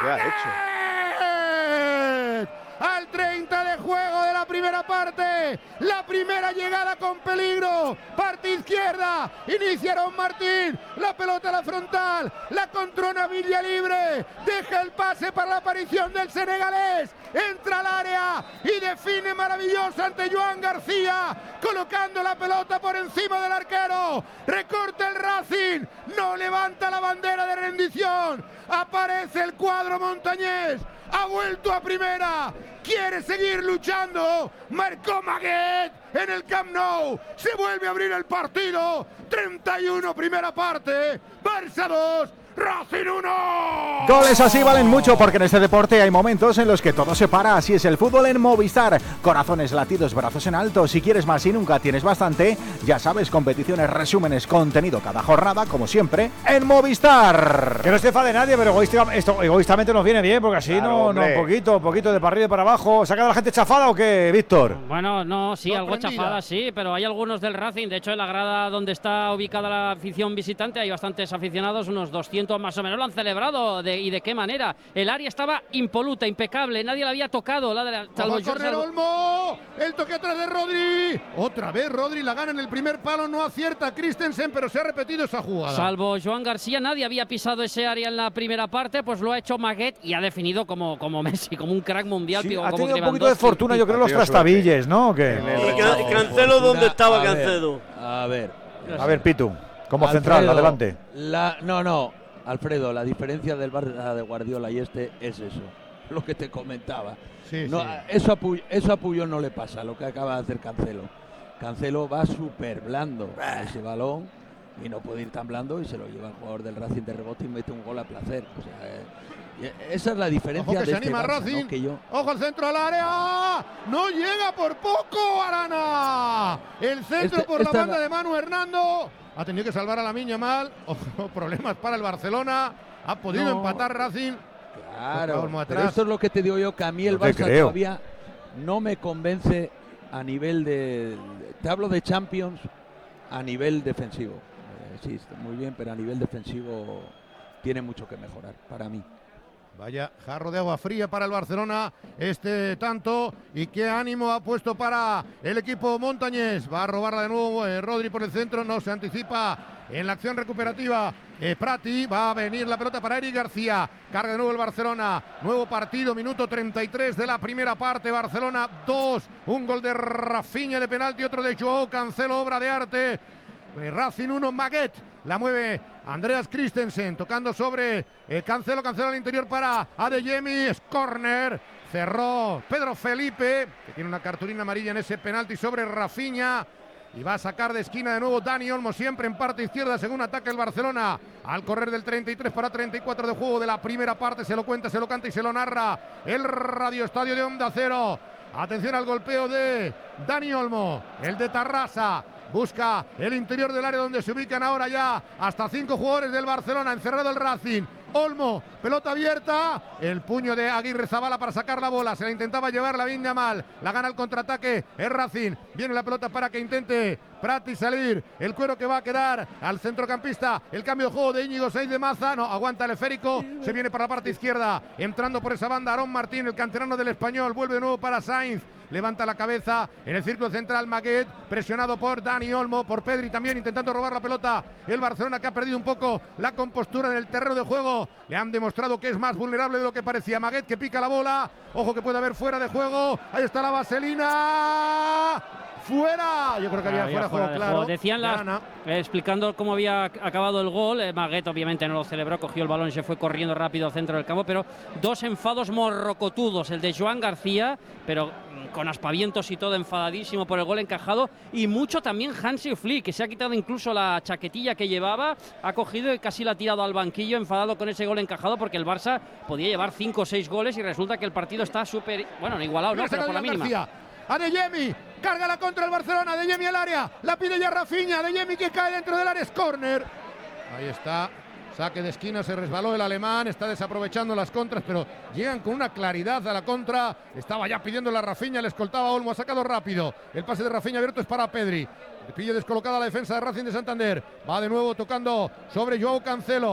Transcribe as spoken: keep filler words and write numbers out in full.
¿Qué ha hecho? Al treinta de juego de la primera parte, la primera llegada con peligro, parte izquierda, inicia Aarón Martín, la pelota a la frontal, la controla Villa libre, deja el pase para la aparición del senegalés, entra al área y define maravilloso ante Joan García, colocando la pelota por encima del arquero, recorta el Racing, no levanta la bandera de rendición, aparece el cuadro montañés, ha vuelto a primera, quiere seguir luchando, marcó Maguet en el Camp Nou, se vuelve a abrir el partido, treinta y uno primera parte, Barça dos, Racing uno. Goles así valen mucho porque en este deporte hay momentos en los que todo se para, así es el fútbol en Movistar. Corazones, latidos, brazos en alto, si quieres más y nunca tienes bastante, ya sabes, competiciones, resúmenes, contenido cada jornada, como siempre, en Movistar. Que no se enfade nadie, pero egoísta, esto, egoístamente nos viene bien, porque así Claro, no, no, hombre. un poquito, un poquito de para arriba y para abajo. ¿Se ha quedado la gente chafada o qué, Víctor? Bueno, no, sí, algo Sorprendida. chafada, sí, pero hay algunos del Racing. De hecho, en la grada donde está ubicada la afición visitante hay bastantes aficionados, unos doscientos más o menos. Lo han celebrado de, y de qué manera. El área estaba impoluta, impecable, nadie la había tocado. La de la, salvo Ojo, corner salvo- Olmo, el toque atrás de Rodri, otra vez Rodri la gana en el primer palo, no acierta Christensen, pero se ha repetido esa jugada. Salvo Joan García, nadie había pisado ese área en la primera parte, pues lo ha hecho Maguet y ha definido como, como Messi, como un crack mundial. Sí, digo, ha como tenido un poquito de Lewandowski. fortuna, yo creo, los Ha tenido trastabilles, ¿no? ¿O qué? En el- ¿Y Can- Cancelo dónde estaba, A ver, Cancelo? A ver. A ver, Pitu, como Alfredo, central, adelante. La, no, no, Alfredo, la diferencia del Barça de Guardiola y este es eso, lo que te comentaba. Sí, No, sí. Eso, a Pu- eso a Puyol no le pasa, lo que acaba de hacer Cancelo. Cancelo va súper blando a ese balón y no puede ir tan blando y se lo lleva el jugador del Racing de rebote y mete un gol a placer. O sea, eh, y esa es la diferencia Ojo que de se este anima Barça, Racing. ¿no? Que yo, Ojo al centro al área. No llega por poco Arana. El centro Este- por la esta banda la- de Manu Hernando. Ha tenido que salvar a la Miña mal. Ojo, problemas para el Barcelona. Ha podido No. empatar Racing. claro, Olmo pero atrás. esto es lo que te digo yo, que a mí el No te Barça creo. todavía no me convence a nivel de, te hablo de Champions, a nivel defensivo. Eh, sí, está muy bien, pero a nivel defensivo tiene mucho que mejorar para mí. Vaya jarro de agua fría para el Barcelona este tanto, y qué ánimo ha puesto para el equipo montañés. Va a robarla de nuevo eh, Rodri por el centro, no se anticipa en la acción recuperativa eh, Prati, va a venir la pelota para Eric García, carga de nuevo el Barcelona, nuevo partido, minuto treinta y tres de la primera parte, Barcelona dos, un gol de Rafinha de penalti, otro de Joao Cancelo, obra de arte. Eh, Racing uno, Maguet, la mueve Andreas Christensen, tocando sobre eh, Cancelo, Cancelo al interior para Adeyemi, es córner, cerró Pedro Felipe, que tiene una cartulina amarilla en ese penalti sobre Rafinha, y va a sacar de esquina de nuevo Dani Olmo, siempre en parte izquierda, según ataca el Barcelona, al correr del treinta y tres para treinta y cuatro de juego de la primera parte, se lo cuenta, se lo canta y se lo narra el Radio Estadio de Onda Cero. Atención al golpeo de Dani Olmo, el de Tarrasa. Busca el interior del área donde se ubican ahora ya hasta cinco jugadores del Barcelona, encerrado el Racing. Olmo, pelota abierta, el puño de Aguirre Zabala para sacar la bola, se la intentaba llevar la Viña mal, la gana el contraataque, es Racing, viene la pelota para que intente Prati salir, el cuero que va a quedar al centrocampista, el cambio de juego de Íñigo Saiz de Maza, no, aguanta el esférico, se viene para la parte izquierda, entrando por esa banda Aarón Martín, el canterano del Español, vuelve de nuevo para Sainz, levanta la cabeza en el círculo central Maguet, presionado por Dani Olmo, por Pedri también intentando robar la pelota, el Barcelona que ha perdido un poco la compostura en el terreno de juego, le han demostrado que es más vulnerable de lo que parecía. Maguet que pica la bola, ojo que puede haber fuera de juego, ahí está la vaselina, fuera, yo creo que había, Había fuera de fuera juego, de claro. juego. Decían las- Gana. eh, explicando cómo había ac- acabado el gol, eh, Maguet obviamente no lo celebró, cogió el balón y se fue corriendo rápido al centro del campo, pero dos enfados morrocotudos, el de Joan García, pero mm, con aspavientos y todo, enfadadísimo por el gol encajado, y mucho también Hansi Flick, que se ha quitado incluso la chaquetilla que llevaba, ha cogido y casi la ha tirado al banquillo, enfadado con ese gol encajado, porque el Barça podía llevar cinco o seis goles y resulta que el partido está súper, bueno, no igualado, no, Mira, pero saca por la Joan mínima. García. Adeyemi, carga la contra el Barcelona, Adeyemi al área, la pide ya Rafinha, Adeyemi que cae dentro del área, es córner. Ahí está, saque de esquina, se resbaló el alemán, está desaprovechando las contras, pero llegan con una claridad a la contra, estaba ya pidiendo la Rafinha, le escoltaba a Olmo, ha sacado rápido, el pase de Rafinha abierto es para Pedri, pilla descolocada la defensa de Racing de Santander, va de nuevo tocando sobre Joao Cancelo.